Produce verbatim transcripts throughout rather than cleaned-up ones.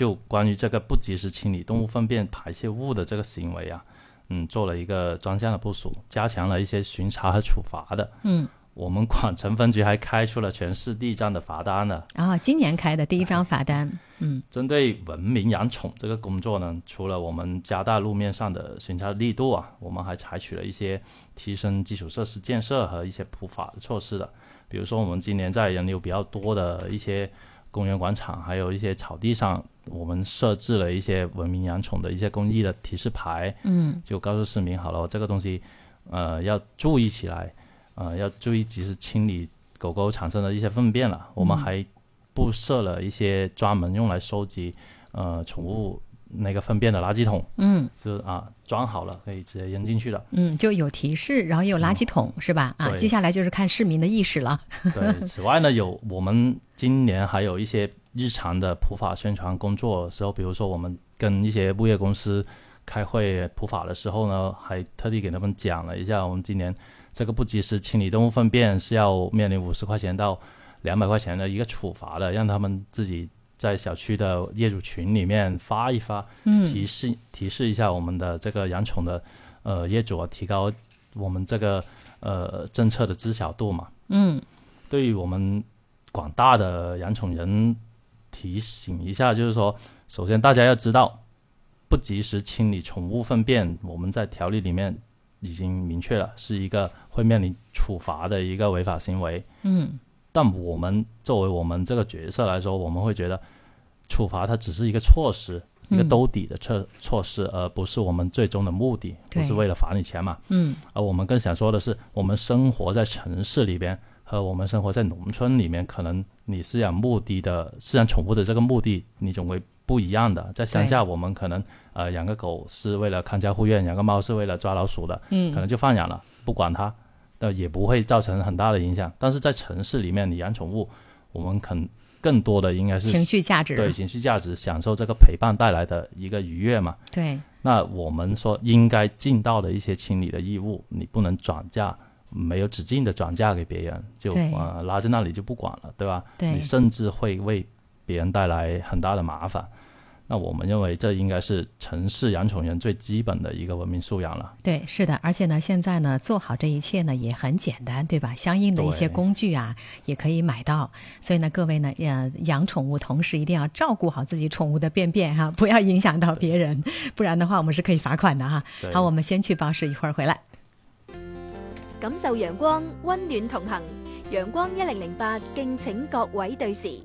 就关于这个不及时清理动物粪便排泄物的这个行为啊，嗯，做了一个专项的部署，加强了一些巡查和处罚的。 嗯， 我们广城分局还开出了全市第一张的罚单呢。 啊、哦，今年开的第一张罚单。嗯， 针对文明养宠这个工作呢，除了我们加大路面上的巡查力度啊，我们还采取了一些提升基础设施建设和一些普法的措施的。比如说，我们今年在人流比较多的一些公园广场，还有一些草地上，我们设置了一些文明养宠的一些公益的提示牌， 嗯， 就告诉市民好了，这个东西，呃，要注意起来，呃，要注意及时清理狗狗产生的一些粪便了。我们还布设了一些专门用来收集，呃，宠物那个粪便的垃圾桶， 嗯， 就是啊，装好了可以直接扔进去的。 嗯，就有提示，然后也有垃圾桶，嗯、是吧？啊，接下来就是看市民的意识了。 对，此外呢，有我们今年还有一些日常的普法宣传工作的时候，比如说我们跟一些物业公司开会普法的时候呢，还特地给他们讲了一下，我们今年这个不及时清理动物粪便是要面临五十块钱到两百块钱的一个处罚的，让他们自己在小区的业主群里面发一发， 嗯， 提示提示一下我们的这个养宠的呃业主，提高我们这个呃政策的知晓度嘛。 嗯， 对于我们广大的养宠人提醒一下，就是说，首先大家要知道，不及时清理宠物粪便，我们在条例里面已经明确了，是一个会面临处罚的一个违法行为。 嗯。 但我们作为我们这个角色来说，我们会觉得处罚它只是一个措施，一个兜底的措措施，而不是我们最终的目的，不是为了罚你钱嘛。 嗯， 而我们更想说的是，我们生活在城市里边和我们生活在农村里面，可能你饲养目的的饲养宠物的这个目的，你总会不一样的。在乡下，我们可能呃养个狗是为了看家护院，养个猫是为了抓老鼠的，嗯，可能就放养了，不管它。呃，也不会造成很大的影响，但是在城市里面，你养宠物，我们肯更多的应该是情绪价值， 对情绪价值，享受这个陪伴带来的一个愉悦嘛。 对， 那我们说应该尽到的一些清理的义务，你不能转嫁，没有止境的转嫁给别人，就呃拉在那里就不管了，对吧？ 对， 你甚至会为别人带来很大的麻烦。那我们认为这应该是城市养宠人最基本的一个文明素养了。 对，是的，而且呢，现在呢，做好这一切呢也很简单，对吧？相应的一些工具啊，也可以买到。所以呢，各位呢，呃，养宠物同时一定要照顾好自己宠物的便便哈，不要影响到别人，不然的话我们是可以罚款的哈。好，我们先去报时，一会儿回来。 感受陽光，溫暖同行。陽光一零零八，敬請各位對時。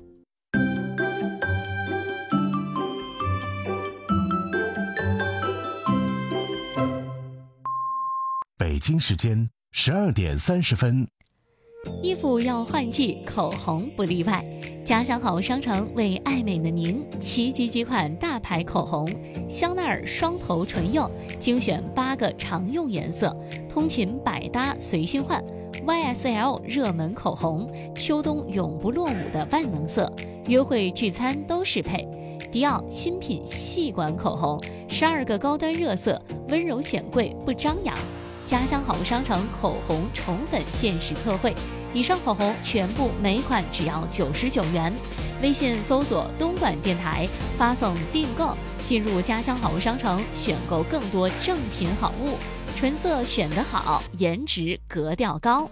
北京时间十二点三十分。 衣服要换季，口红不例外。家乡好商城为爱美的您齐集几款大牌口红：香奈儿双头唇釉，精选八个常用颜色，通勤百搭随心换。Y S L 热门口红，秋冬永不落伍的万能色，约会聚餐都适配。迪奥新品细管口红，十二个高端热色，温柔显贵不张扬。家乡好商城口红宠粉限时特惠，以上口红全部每款只要九十九元。微信搜索东莞电台，发送订购，进入家乡好商城，选购更多正品好物。纯色选得好，颜值格调高。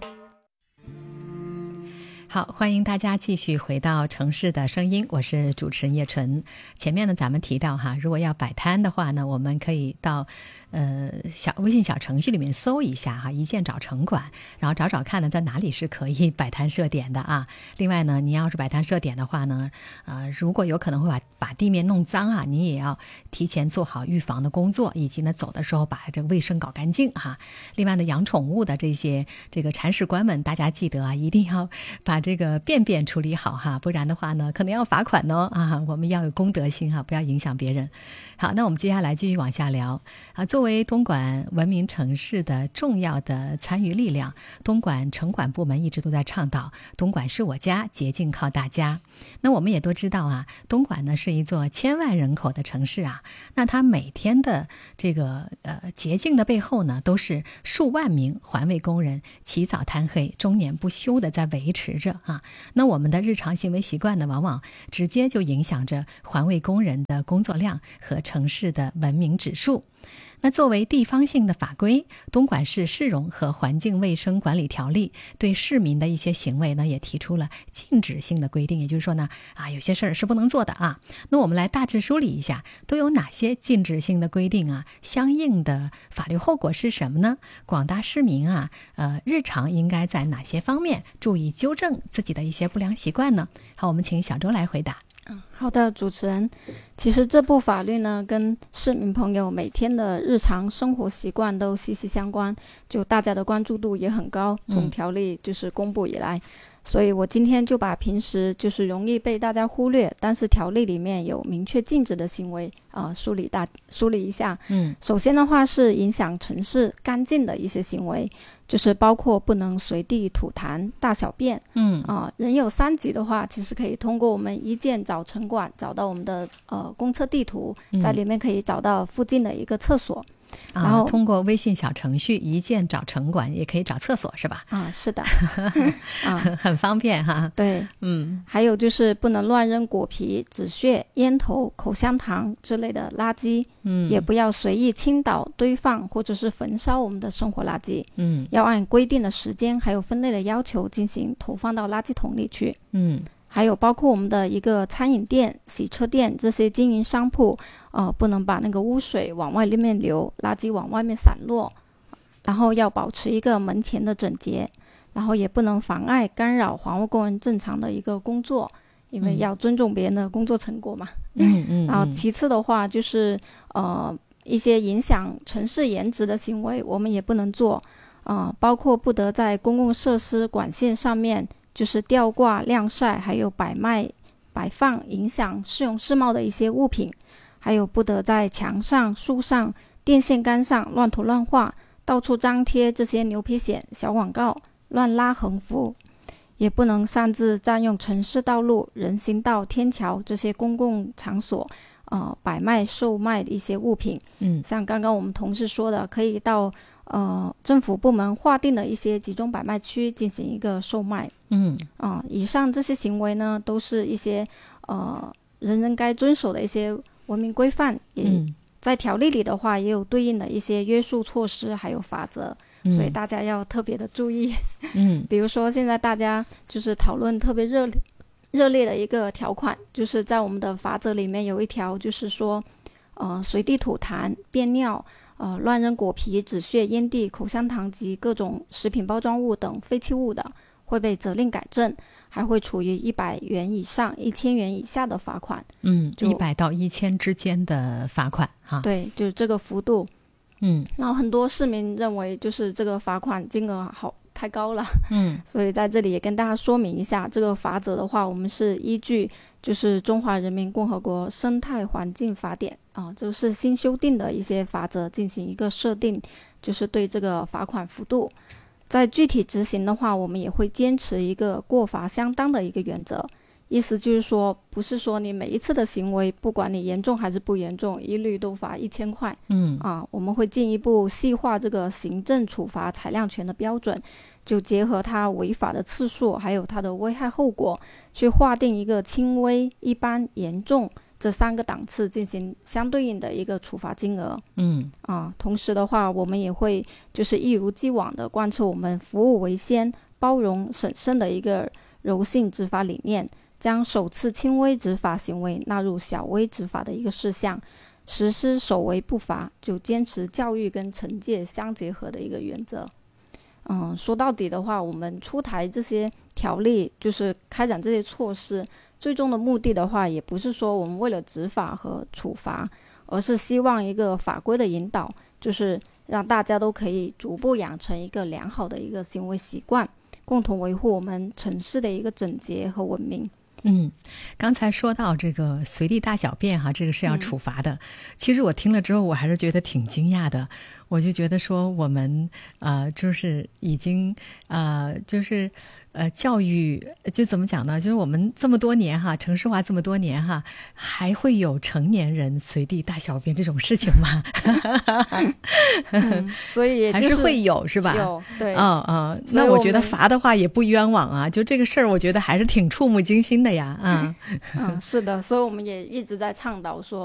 好，欢迎大家继续回到城市的声音，我是主持人叶纯。前面呢，咱们提到哈，如果要摆摊的话呢，我们可以到呃小微信小程序里面搜一下哈，一键找城管，然后找找看呢，在哪里是可以摆摊设点的啊。另外呢，你要是摆摊设点的话呢，呃，如果有可能会把把地面弄脏啊，你也要提前做好预防的工作，以及呢走的时候把这个卫生搞干净哈。另外呢，养宠物的这些这个铲屎官们，大家记得啊，一定要把这个便便处理好哈，不然的话呢，可能要罚款哦啊。我们要有公德心哈，不要影响别人。好，那我们接下来继续往下聊啊。作为为东莞文明城市的重要的参与力量，东莞城管部门一直都在倡导东莞是我家，捷径靠大家。那我们也都知道啊，东莞呢是一座千万人口的城市啊，那它每天的这个呃捷径的背后呢，都是数万名环卫工人起早贪黑、终年不休的在维持着啊。那我们的日常行为习惯呢，往往直接就影响着环卫工人的工作量和城市的文明指数。那作为地方性的法规，东莞市市容和环境卫生管理条例对市民的一些行为呢，也提出了禁止性的规定，也就是说呢，啊，有些事儿是不能做的啊。那我们来大致梳理一下，都有哪些禁止性的规定啊？相应的法律后果是什么呢？广大市民啊，呃，日常应该在哪些方面注意纠正自己的一些不良习惯呢？好，我们请小周来回答。 嗯，好的，主持人，其实这部法律呢，跟市民朋友每天的日常生活习惯都息息相关，就大家的关注度也很高，从条例就是公布以来。嗯，所以我今天就把平时就是容易被大家忽略，但是条例里面有明确禁止的行为啊、呃，梳理大梳理一下。嗯，首先的话是影响城市干净的一些行为，就是包括不能随地吐痰、大小便。嗯啊、呃，人有三急的话，其实可以通过我们一键找城管找到我们的呃公厕地图，在里面可以找到附近的一个厕所。 然后、啊、通过微信小程序一键找城管也可以找厕所是吧？ 啊，是的啊， 很方便哈。 对，嗯，还有就是不能乱扔果皮、纸屑、烟头、口香糖之类的垃圾，嗯，也不要随意倾倒、堆放或者是焚烧我们的生活垃圾，嗯，要按规定的时间还有分类的要求进行投放到垃圾桶里去，嗯。还有包括我们的一个餐饮店、洗车店这些经营商铺，呃，不能把那个污水往外面流，垃圾往外面散落，然后要保持一个门前的整洁，然后也不能妨碍、干扰环卫工人正常的一个工作，因为要尊重别人的工作成果嘛。嗯嗯。然后其次的话就是呃一些影响城市颜值的行为，我们也不能做，啊、呃，包括不得在公共设施管线上面。就是吊挂、晾晒，还有摆卖、摆放影响市容市貌的一些物品，还有不得在墙上、树上、电线杆上乱涂乱画，到处张贴这些牛皮癣、小广告，乱拉横幅，也不能擅自占用城市道路、人行道、天桥这些公共场所，呃，摆卖、售卖的一些物品。嗯，像刚刚我们同事说的，可以到呃政府部门划定的一些集中摆卖区进行一个售卖。嗯啊、呃，以上这些行为呢，都是一些呃人人该遵守的一些文明规范，也、嗯、在条例里的话也有对应的一些约束措施还有法则，嗯、所以大家要特别的注意。嗯，比如说现在大家就是讨论特别热热烈的一个条款，就是在我们的法则里面有一条，就是说呃随地吐痰、便尿。呃，乱扔果皮、纸屑、烟蒂、口香糖及各种食品包装物等废弃物的，会被责令改正，还会处于一百元以上一千元以下的罚款。嗯， 一百到一千之间的罚款哈。 对，就是这个幅度。嗯，然后很多市民认为就是这个罚款金额好太高了。嗯，所以在这里也跟大家说明一下，这个罚则的话，我们是依据就是中华人民共和国生态环境法典啊，就是新修订的一些法则进行一个设定，就是对这个罚款幅度。在具体执行的话，我们也会坚持一个过罚相当的一个原则，意思就是说，不是说你每一次的行为，不管你严重还是不严重，一律都罚一千块。嗯啊，我们会进一步细化这个行政处罚裁量权的标准，就结合它违法的次数，还有它的危害后果，去划定一个轻微、一般、严重这三个档次进行相对应的一个处罚金额。嗯啊，同时的话，我们也会就是一如既往的贯彻我们服务为先、包容审慎的一个柔性执法理念，将首次轻微执法行为纳入小微执法的一个事项，实施首为不罚，就坚持教育跟惩戒相结合的一个原则。嗯，说到底的话，我们出台这些条例，就是开展这些措施，最终的目的的话，也不是说我们为了执法和处罚，而是希望一个法规的引导，就是让大家都可以逐步养成一个良好的一个行为习惯，共同维护我们城市的一个整洁和文明。 嗯，刚才说到这个随地大小便哈，这个是要处罚的。嗯、其实我听了之后，我还是觉得挺惊讶的。我就觉得说，我们呃，就是已经呃，就是呃，教育就怎么讲呢？就是我们这么多年哈，城市化这么多年哈，还会有成年人随地大小便这种事情吗？ 嗯、所以、就是、 还是会有是吧？ 有对， 嗯嗯，那我觉得罚的话也不冤枉啊。就这个事儿，我觉得还是挺触目惊心的呀。啊， 嗯，是的，所以我们也一直在倡导说。